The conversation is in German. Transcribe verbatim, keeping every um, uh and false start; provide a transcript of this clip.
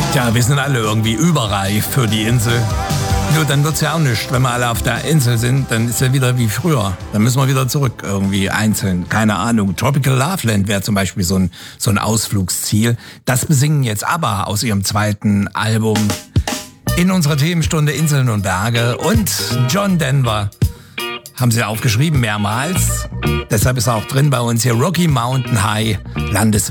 Tja, wir sind alle irgendwie überreif für die Insel. Nur dann wird's ja auch nicht. Wenn wir alle auf der Insel sind, dann ist ja wieder wie früher. Dann müssen wir wieder zurück irgendwie einzeln. Keine Ahnung. Tropical Loveland wäre zum Beispiel so ein, so ein Ausflugsziel. Das besingen jetzt ABBA aus ihrem zweiten Album. In unserer Themenstunde Inseln und Berge. Und John Denver haben sie aufgeschrieben mehrmals. Deshalb ist er auch drin bei uns hier. Rocky Mountain High, Landeswelt.